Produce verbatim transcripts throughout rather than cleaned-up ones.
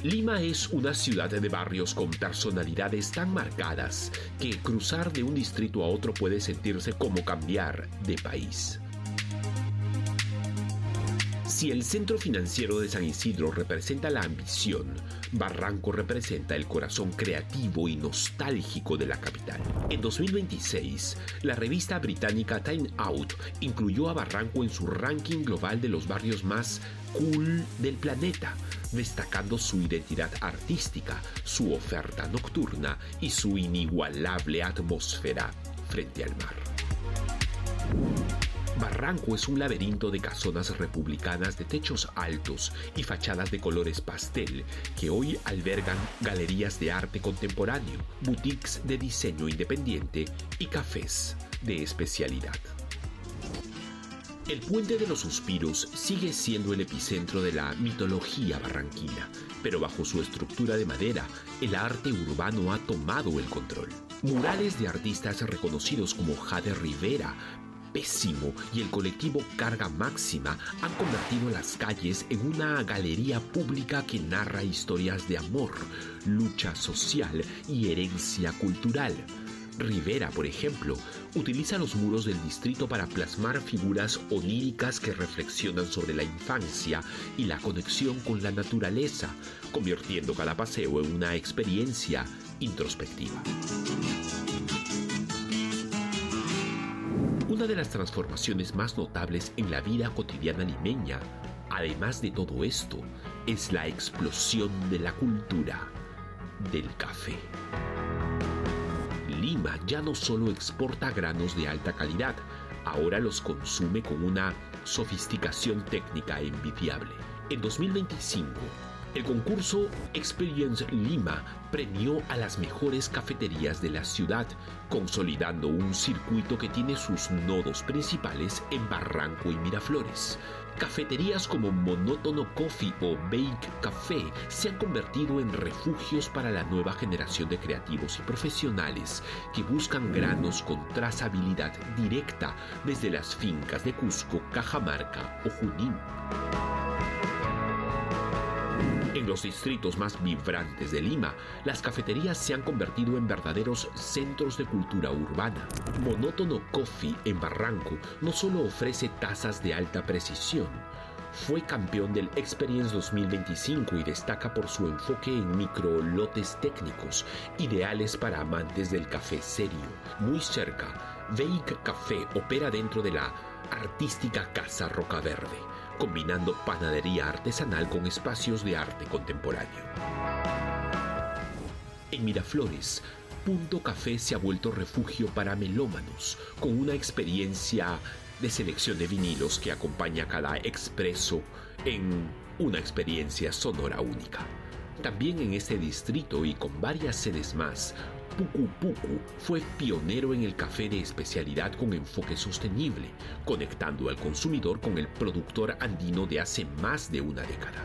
Lima es una ciudad de barrios con personalidades tan marcadas que cruzar de un distrito a otro puede sentirse como cambiar de país. Si el centro financiero de San Isidro representa la ambición, Barranco representa el corazón creativo y nostálgico de la capital. En dos mil veintiséis, la revista británica Time Out incluyó a Barranco en su ranking global de los barrios más cool del planeta, destacando su identidad artística, su oferta nocturna y su inigualable atmósfera frente al mar. Barranco es un laberinto de casonas republicanas de techos altos y fachadas de colores pastel que hoy albergan galerías de arte contemporáneo, boutiques de diseño independiente y cafés de especialidad. El Puente de los Suspiros sigue siendo el epicentro de la mitología barranquina, pero bajo su estructura de madera, el arte urbano ha tomado el control. Murales de artistas reconocidos como Jade Rivera, Pésimo y el colectivo Carga Máxima han convertido las calles en una galería pública que narra historias de amor, lucha social y herencia cultural. Rivera, por ejemplo, utiliza los muros del distrito para plasmar figuras oníricas que reflexionan sobre la infancia y la conexión con la naturaleza, convirtiendo cada paseo en una experiencia introspectiva. Una de las transformaciones más notables en la vida cotidiana limeña, además de todo esto, es la explosión de la cultura del café. Lima ya no solo exporta granos de alta calidad, ahora los consume con una sofisticación técnica envidiable. En dos mil veinticinco, el concurso Experience Lima premió a las mejores cafeterías de la ciudad, consolidando un circuito que tiene sus nodos principales en Barranco y Miraflores. Cafeterías como Monótono Coffee o Bake Café se han convertido en refugios para la nueva generación de creativos y profesionales que buscan granos con trazabilidad directa desde las fincas de Cusco, Cajamarca o Junín. En los distritos más vibrantes de Lima, las cafeterías se han convertido en verdaderos centros de cultura urbana. Monótono Coffee en Barranco no solo ofrece tazas de alta precisión, fue campeón del Experience dos mil veinticinco y destaca por su enfoque en microlotes técnicos, ideales para amantes del café serio. Muy cerca, Bake Café opera dentro de la artística Casa Rocaverde, combinando panadería artesanal con espacios de arte contemporáneo. En Miraflores, Punto Café se ha vuelto refugio para melómanos, con una experiencia de selección de vinilos que acompaña cada expreso en una experiencia sonora única. También en este distrito y con varias sedes más, Pucu Pucu fue pionero en el café de especialidad con enfoque sostenible, conectando al consumidor con el productor andino de hace más de una década.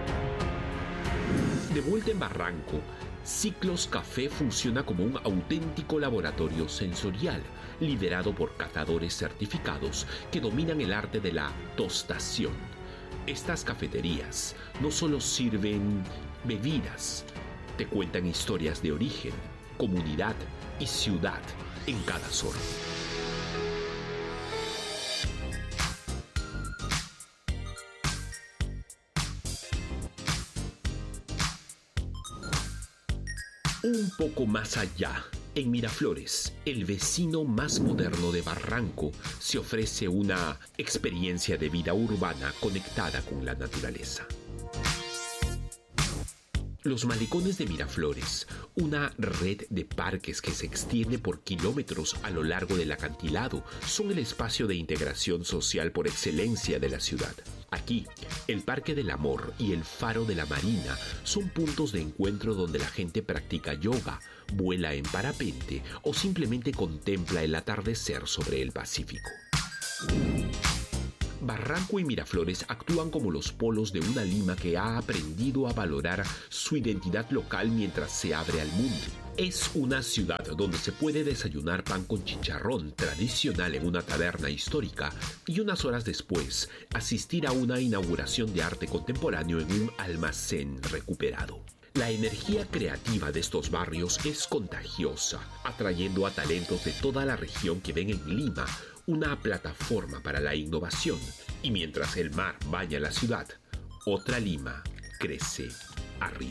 De vuelta en Barranco, Ciclos Café funciona como un auténtico laboratorio sensorial, liderado por catadores certificados que dominan el arte de la tostación. Estas cafeterías no solo sirven bebidas, te cuentan historias de origen, comunidad y ciudad en cada sorbo. Un poco más allá, en Miraflores, el vecino más moderno de Barranco, se ofrece una experiencia de vida urbana conectada con la naturaleza. Los Malecones de Miraflores, una red de parques que se extiende por kilómetros a lo largo del acantilado, son el espacio de integración social por excelencia de la ciudad. Aquí, el Parque del Amor y el Faro de la Marina son puntos de encuentro donde la gente practica yoga, vuela en parapente o simplemente contempla el atardecer sobre el Pacífico. Barranco y Miraflores actúan como los polos de una Lima que ha aprendido a valorar su identidad local mientras se abre al mundo. Es una ciudad donde se puede desayunar pan con chicharrón tradicional en una taberna histórica y unas horas después asistir a una inauguración de arte contemporáneo en un almacén recuperado. La energía creativa de estos barrios es contagiosa, atrayendo a talentos de toda la región que ven en Lima una plataforma para la innovación. Y mientras el mar baña la ciudad, otra Lima crece arriba.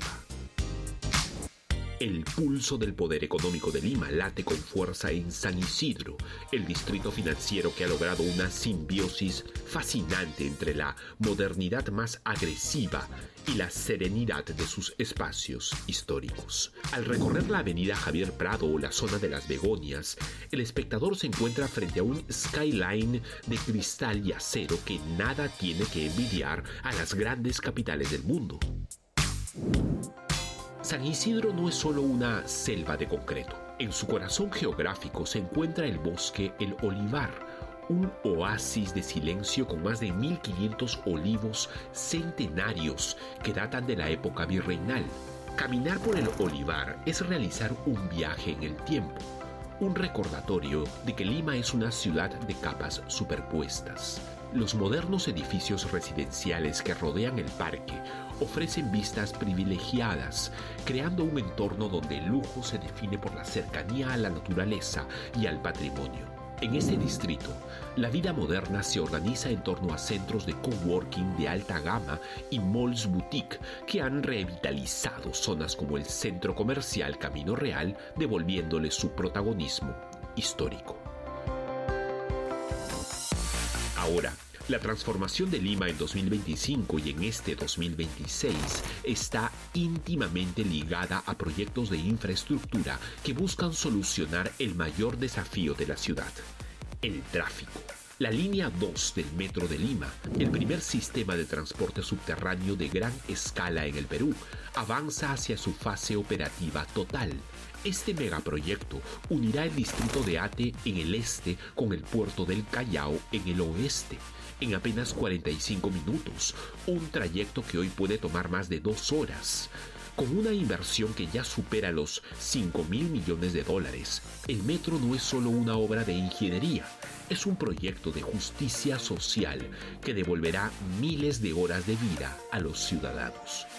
El pulso del poder económico de Lima late con fuerza en San Isidro, el distrito financiero que ha logrado una simbiosis fascinante entre la modernidad más agresiva y la serenidad de sus espacios históricos. Al recorrer la avenida Javier Prado o la zona de las Begonias, el espectador se encuentra frente a un skyline de cristal y acero que nada tiene que envidiar a las grandes capitales del mundo. San Isidro no es solo una selva de concreto. En su corazón geográfico se encuentra el bosque El Olivar, un oasis de silencio con más de mil quinientos olivos centenarios que datan de la época virreinal. Caminar por el olivar es realizar un viaje en el tiempo, un recordatorio de que Lima es una ciudad de capas superpuestas. Los modernos edificios residenciales que rodean el parque ofrecen vistas privilegiadas, creando un entorno donde el lujo se define por la cercanía a la naturaleza y al patrimonio. En este distrito, la vida moderna se organiza en torno a centros de coworking de alta gama y malls boutique que han revitalizado zonas como el centro comercial Camino Real, devolviéndole su protagonismo histórico. Ahora, la transformación de Lima en dos mil veinticinco y en este dos mil veintiséis está íntimamente ligada a proyectos de infraestructura que buscan solucionar el mayor desafío de la ciudad: el tráfico. La línea dos del Metro de Lima, el primer sistema de transporte subterráneo de gran escala en el Perú, avanza hacia su fase operativa total. Este megaproyecto unirá el distrito de Ate en el este con el puerto del Callao en el oeste, en apenas cuarenta y cinco minutos, un trayecto que hoy puede tomar más de dos horas. Con una inversión que ya supera los cinco mil millones de dólares, el metro no es solo una obra de ingeniería, es un proyecto de justicia social que devolverá miles de horas de vida a los ciudadanos.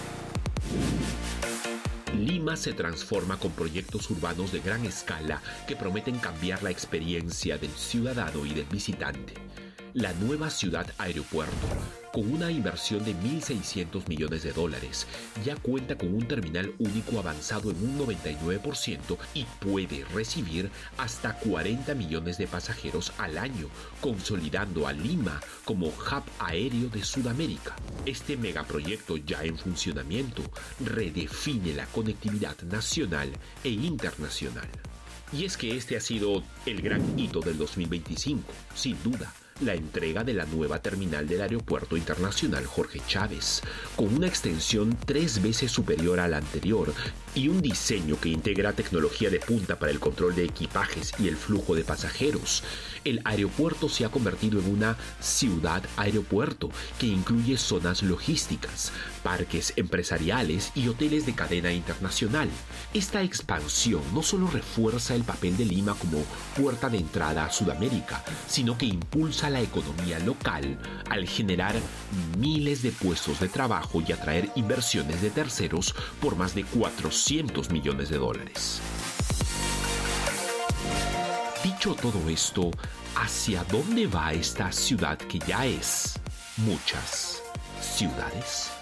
Lima se transforma con proyectos urbanos de gran escala que prometen cambiar la experiencia del ciudadano y del visitante. La nueva ciudad aeropuerto, con una inversión de mil seiscientos millones de dólares, ya cuenta con un terminal único avanzado en un noventa y nueve por ciento y puede recibir hasta cuarenta millones de pasajeros al año, consolidando a Lima como hub aéreo de Sudamérica. Este megaproyecto ya en funcionamiento redefine la conectividad nacional e internacional. Y es que este ha sido el gran hito del dos mil veinticinco, sin duda. La entrega de la nueva terminal del Aeropuerto Internacional Jorge Chávez, con una extensión tres veces superior a la anterior y un diseño que integra tecnología de punta para el control de equipajes y el flujo de pasajeros. El aeropuerto se ha convertido en una ciudad aeropuerto que incluye zonas logísticas, parques empresariales y hoteles de cadena internacional. Esta expansión no solo refuerza el papel de Lima como puerta de entrada a Sudamérica, sino que impulsa la economía local al generar miles de puestos de trabajo y atraer inversiones de terceros por más de cuatrocientos millones de dólares. Dicho todo esto, ¿hacia dónde va esta ciudad que ya es muchas ciudades?